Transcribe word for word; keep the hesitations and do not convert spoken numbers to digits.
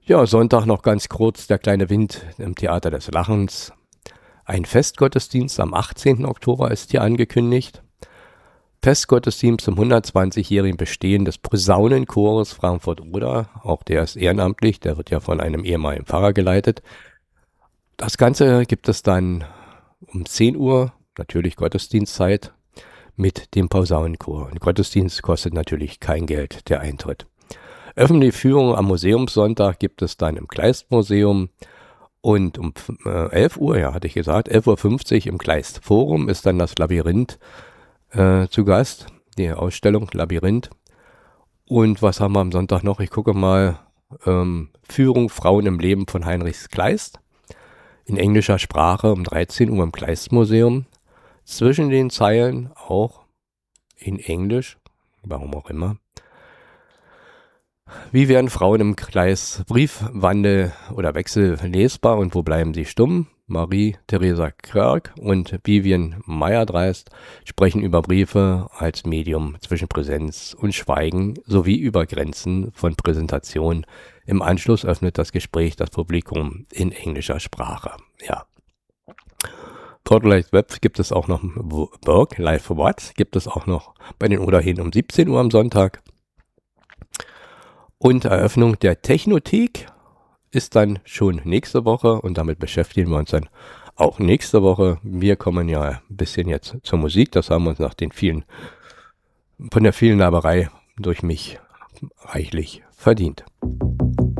Ja, Sonntag noch ganz kurz, der kleine Wind im Theater des Lachens. Ein Festgottesdienst am achtzehnten Oktober ist hier angekündigt. Festgottesdienst zum hundertzwanzigjährigen Bestehen des Posaunenchores Frankfurt-Oder. Auch der ist ehrenamtlich, der wird ja von einem ehemaligen Pfarrer geleitet. Das Ganze gibt es dann um zehn Uhr, natürlich Gottesdienstzeit, mit dem Posaunenchor. Ein Gottesdienst kostet natürlich kein Geld, der Eintritt. Öffentliche Führung am Museumssonntag gibt es dann im Kleistmuseum und um äh, elf Uhr, ja hatte ich gesagt, elf Uhr fünfzig im Kleistforum ist dann das Labyrinth äh, zu Gast, die Ausstellung Labyrinth. Und was haben wir am Sonntag noch? Ich gucke mal, ähm, Führung Frauen im Leben von Heinrich Kleist in englischer Sprache um dreizehn Uhr im Kleistmuseum. Zwischen den Zeilen auch in Englisch, warum auch immer. Wie werden Frauen im Kleist Briefwandel oder Wechsel lesbar und wo bleiben sie stumm? Marie-Theresa Kirk und Vivian Meyer-Dreist sprechen über Briefe als Medium zwischen Präsenz und Schweigen sowie über Grenzen von Präsentation. Im Anschluss öffnet das Gespräch das Publikum in englischer Sprache. Ja. Portal Web gibt es auch noch, Work Live for What gibt es auch noch bei den Oderhin um siebzehn Uhr am Sonntag. Und Eröffnung der Technothek ist dann schon nächste Woche und damit beschäftigen wir uns dann auch nächste Woche. Wir kommen ja ein bisschen jetzt zur Musik, das haben wir uns nach den vielen, von der vielen Laberei durch mich reichlich verdient.